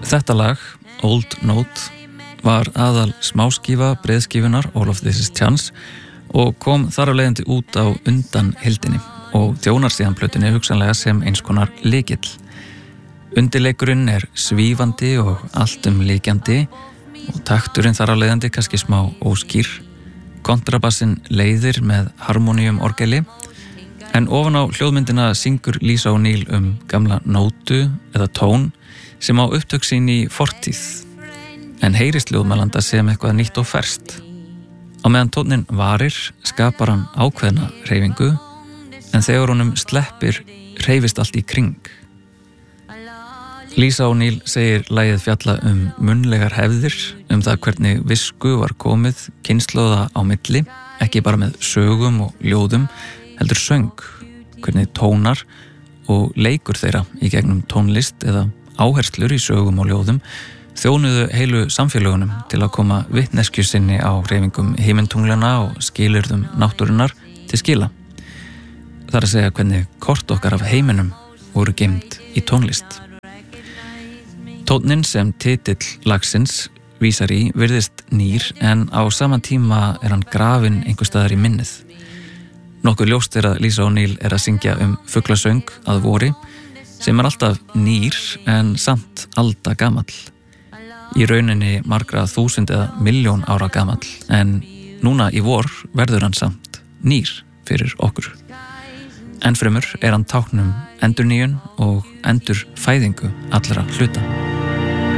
Þetta lag, Old Note, var aðal smáskífa breiðskífunar All of This Is Chance og kom þar af leiðandi út á undan hildinni og þjónar síðan plötunni hugsanlega sem eins konar lykill. Undirleikurinn er svífandi og alltumlykjandi og takturinn þar af leiðandi kannski smá óskýr. Kontrabassin leiðir með harmoníum orgeli, en ofan á hljóðmyndina syngur Lisa O'Neill gamla nótu eða tón sem á upptök sín í fortíð, en heyrist hljóðmælanda sem eitthvað nýtt og ferskt. Á meðan tónninn varir skapar hann ákveðna hreyfingu, en þegar honum sleppir hreyfist allt í kring. Lisa O'Neill segir lagið fjalla munnlegar hefðir, það hvernig visku var komið kynslóða á milli, ekki bara með sögum og ljóðum, heldur söng, hvernig tónar og leikur þeirra í gegnum tónlist eða áherslur í sögum og ljóðum þjónuðu heilu samfélagunum til að koma vitneskju sinni á hreyfingum himintunglana og skilyrðum náttúrunnar til skila. Það er að segja hvernig kort okkar af heiminum voru geymd í tónlist. Tónninn sem titill lagsins vísar í virðist nýr, en á sama tíma er hann grafinn einhvers staðar í minnið. Nokkuð ljóst er að Lisa O'Neill er að syngja fuglasöng að vori, sem er alltaf nýr en samt aldagamall. Í rauninni margra þúsund eða milljón ára gamall, en núna í vor verður hann samt nýr fyrir okkur. Ennfremur er hann tákn endurnýjun og endurfæðingu allra hluta.